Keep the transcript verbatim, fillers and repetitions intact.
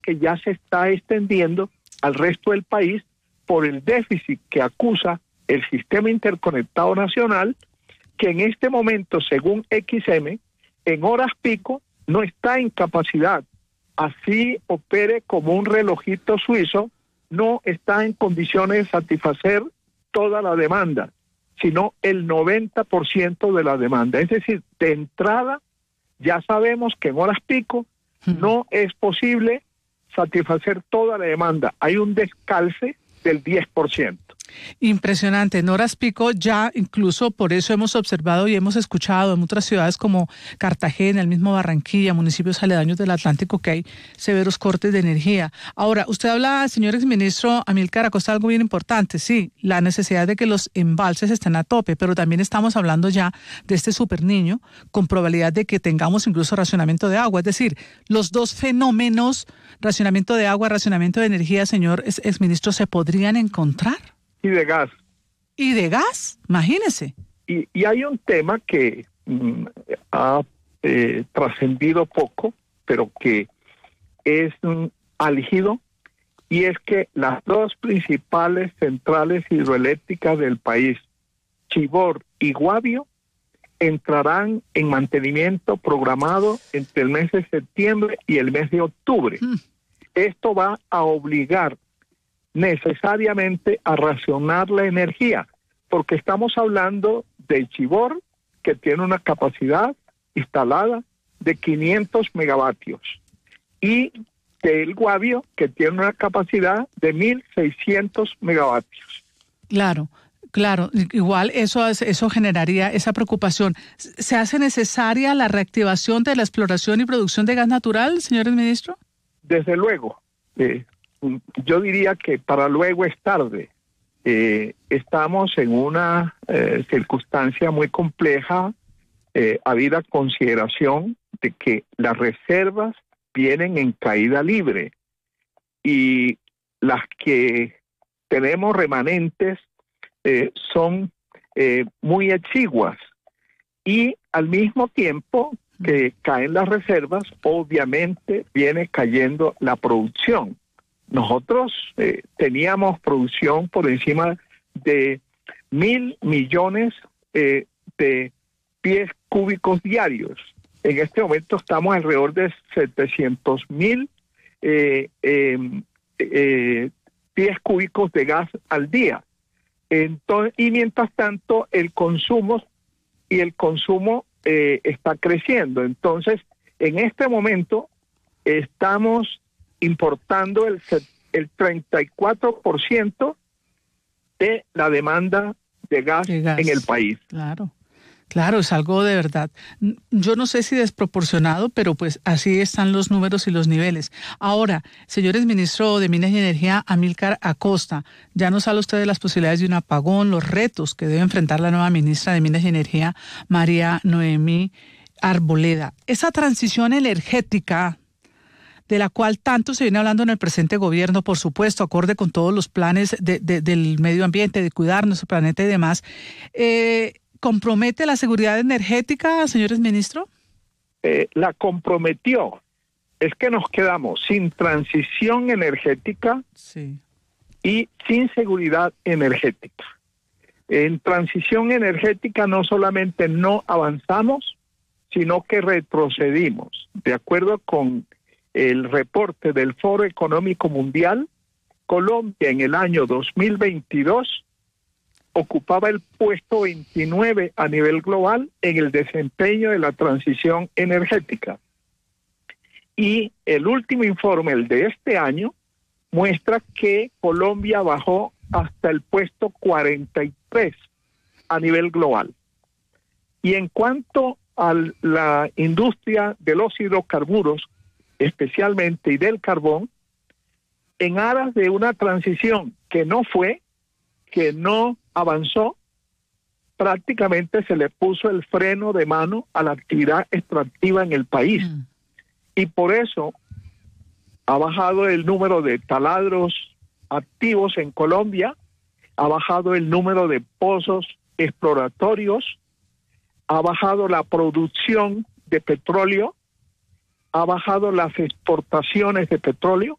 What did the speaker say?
que ya se está extendiendo al resto del país por el déficit que acusa el Sistema Interconectado Nacional, que en este momento, según X M, en horas pico no está en capacidad, así opere como un relojito suizo, no está en condiciones de satisfacer toda la demanda, sino el noventa por ciento de la demanda. Es decir, de entrada ya sabemos que en horas pico no es posible satisfacer toda la demanda. Hay un descalce del diez por ciento. Impresionante. En horas pico ya incluso por eso hemos observado y hemos escuchado en otras ciudades como Cartagena, el mismo Barranquilla, municipios aledaños del Atlántico, que hay severos cortes de energía. Ahora, usted habla, señor exministro Amílcar Acosta, algo bien importante. Sí, la necesidad de que los embalses estén a tope, pero también estamos hablando ya de este super niño con probabilidad de que tengamos incluso racionamiento de agua. Es decir, los dos fenómenos, racionamiento de agua, racionamiento de energía, señor exministro, ¿se podrían encontrar? Y de gas. ¿Y de gas? Imagínese. Y, y hay un tema que mm, ha eh, trascendido poco, pero que es mm, álgido, y es que las dos principales centrales hidroeléctricas del país, Chivor y Guavio, entrarán en mantenimiento programado entre el mes de septiembre y el mes de octubre. Mm. Esto va a obligar necesariamente a racionar la energía, porque estamos hablando de Chivor, que tiene una capacidad instalada de quinientos megavatios, y del Guavio, que tiene una capacidad de mil seiscientos megavatios. Claro, claro, igual eso, eso generaría esa preocupación. ¿Se hace necesaria la reactivación de la exploración y producción de gas natural, señor ministro? Desde luego. Eh, Yo diría que para luego es tarde. Eh, estamos en una eh, circunstancia muy compleja, eh, habida consideración de que las reservas vienen en caída libre y las que tenemos remanentes eh, son eh, muy exiguas, y al mismo tiempo que caen las reservas, obviamente viene cayendo la producción. Nosotros eh, teníamos producción por encima de mil millones eh, de pies cúbicos diarios. En este momento estamos alrededor de setecientos mil eh, eh, eh, pies cúbicos de gas al día. Entonces, y mientras tanto el consumo y el consumo eh, está creciendo. Entonces, en este momento estamos importando el, el treinta y cuatro por ciento de la demanda de gas, de gas en el país. Claro, claro, es algo de verdad. Yo no sé si desproporcionado, pero pues así están los números y los niveles. Ahora, señores ministro de Minas y Energía, Amílcar Acosta, ya nos habla usted de las posibilidades de un apagón, los retos que debe enfrentar la nueva ministra de Minas y Energía, María Noemí Arboleda. Esa transición energética de la cual tanto se viene hablando en el presente gobierno, por supuesto, acorde con todos los planes de, de, del medio ambiente, de cuidar nuestro planeta y demás, eh, ¿compromete la seguridad energética, señores ministros? Eh, la comprometió. Es que nos quedamos sin transición energética sí. y sin seguridad energética. En transición energética no solamente no avanzamos, sino que retrocedimos. De acuerdo con el reporte del Foro Económico Mundial, Colombia en el año dos mil veintidós ocupaba el puesto veintinueve a nivel global en el desempeño de la transición energética. Y el último informe, el de este año, muestra que Colombia bajó hasta el puesto cuarenta y tres a nivel global. Y en cuanto a la industria de los hidrocarburos, especialmente y del carbón, en aras de una transición que no fue, que no avanzó, prácticamente se le puso el freno de mano a la actividad extractiva en el país. Mm. Y por eso ha bajado el número de taladros activos en Colombia, ha bajado el número de pozos exploratorios, ha bajado la producción de petróleo, ha bajado las exportaciones de petróleo